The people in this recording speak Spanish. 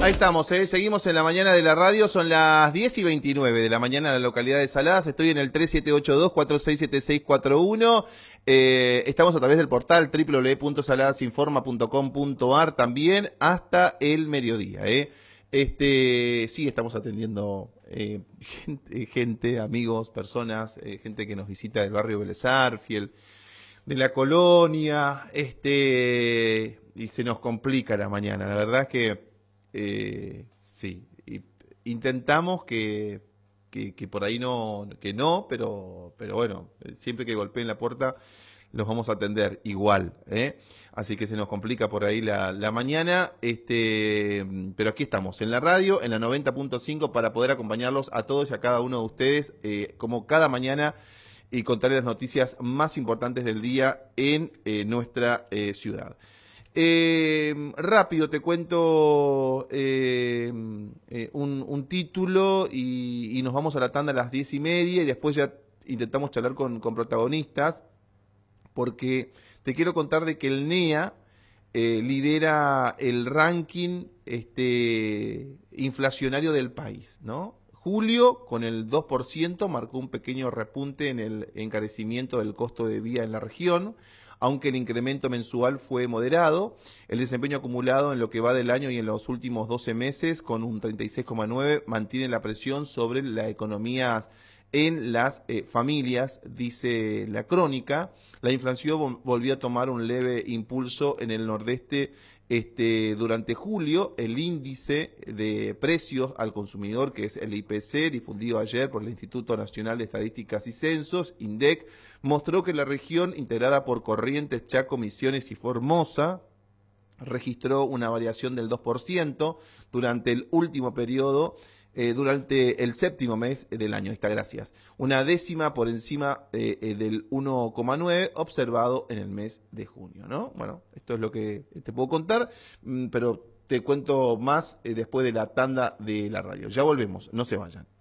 Ahí estamos, seguimos en la mañana de la radio, son las 10:29 de la mañana en la localidad de Saladas, estoy en el 3782-467641, estamos a través del portal www.saladasinforma.com.ar también hasta el mediodía. Sí, estamos atendiendo gente, amigos, personas, gente que nos visita del barrio Vélez Arfiel, de la colonia, y se nos complica la mañana, la verdad es que sí, intentamos que por ahí no, pero bueno, siempre que golpeen la puerta los vamos a atender igual, así que se nos complica por ahí la mañana, pero aquí estamos, en la radio, en la 90.5 para poder acompañarlos a todos y a cada uno de ustedes, como cada mañana, y contarles las noticias más importantes del día en nuestra ciudad. Rápido te cuento un título y nos vamos a la tanda a las 10:30 y después ya intentamos charlar con protagonistas, porque te quiero contar de que el NEA lidera el ranking inflacionario del país, ¿no? Julio, con el 2%, marcó un pequeño repunte en el encarecimiento del costo de vida en la región. Aunque el incremento mensual fue moderado, el desempeño acumulado en lo que va del año y en los últimos 12 meses, con un 36,9, mantiene la presión sobre la economía en las familias, dice la crónica. La inflación volvió a tomar un leve impulso en el nordeste durante julio. El índice de precios al consumidor, que es el IPC, difundido ayer por el Instituto Nacional de Estadísticas y Censos, INDEC, mostró que la región, integrada por Corrientes, Chaco, Misiones y Formosa, registró una variación del 2% durante el último periodo, durante el séptimo mes del año. Está, gracias. Una décima por encima del 1,9 observado en el mes de junio, ¿no? Bueno, esto es lo que te puedo contar, pero te cuento más después de la tanda de la radio. Ya volvemos, no se vayan.